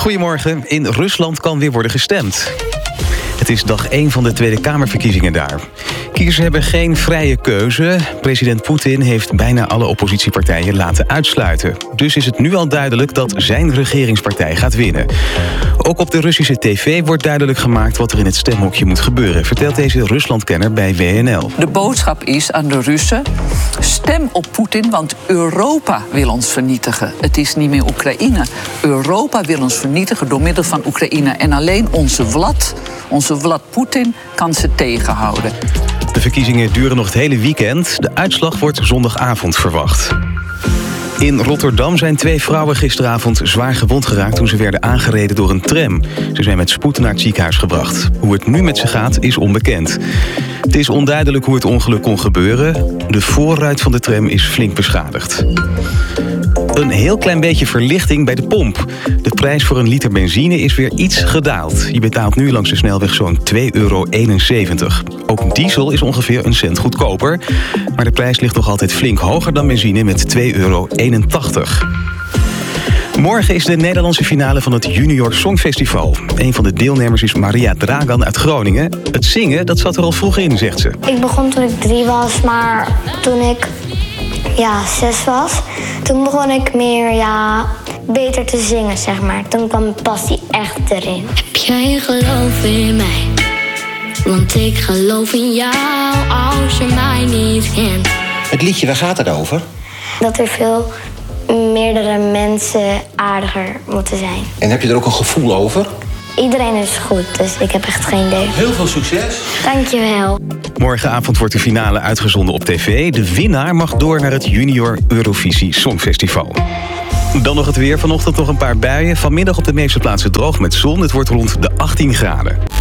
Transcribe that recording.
Goedemorgen. In Rusland kan weer worden gestemd. Het is dag 1 van de Tweede Kamerverkiezingen daar. Kiezers hebben geen vrije keuze. President Poetin heeft bijna alle oppositiepartijen laten uitsluiten. Dus is het nu al duidelijk dat zijn regeringspartij gaat winnen. Ook op de Russische tv wordt duidelijk gemaakt wat er in het stemhokje moet gebeuren, vertelt deze Ruslandkenner bij WNL. De boodschap is aan de Russen: stem op Poetin, want Europa wil ons vernietigen. Het is niet meer Oekraïne. Europa wil ons vernietigen door middel van Oekraïne. En alleen onze Vlad Poetin kan ze tegenhouden. De verkiezingen duren nog het hele weekend. De uitslag wordt zondagavond verwacht. In Rotterdam zijn 2 vrouwen gisteravond zwaar gewond geraakt toen ze werden aangereden door een tram. Ze zijn met spoed naar het ziekenhuis gebracht. Hoe het nu met ze gaat is onbekend. Het is onduidelijk hoe het ongeluk kon gebeuren. De voorruit van de tram is flink beschadigd. Een heel klein beetje verlichting bij de pomp. De prijs voor een liter benzine is weer iets gedaald. Je betaalt nu langs de snelweg zo'n €2,71. Ook diesel is ongeveer een cent goedkoper. Maar de prijs ligt nog altijd flink hoger dan benzine met €2,81. Morgen is de Nederlandse finale van het Junior Songfestival. Een van de deelnemers is Maria Dragan uit Groningen. Het zingen, dat zat er al vroeg in, zegt ze. Ik begon toen ik 3 was, maar toen ik 6 was, toen begon ik meer beter te zingen, zeg maar. Toen kwam mijn passie echt erin. Heb jij geloof in mij? Want ik geloof in jou als je mij niet kent. Het liedje, waar gaat het over? Dat er veel meerdere mensen aardiger moeten zijn. En heb je er ook een gevoel over? Iedereen is goed, dus ik heb echt geen idee. Heel veel succes. Dankjewel. Morgenavond wordt de finale uitgezonden op tv. De winnaar mag door naar het Junior Eurovisie Songfestival. Dan nog het weer. Vanochtend nog een paar buien. Vanmiddag op de meeste plaatsen droog met zon. Het wordt rond de 18 graden.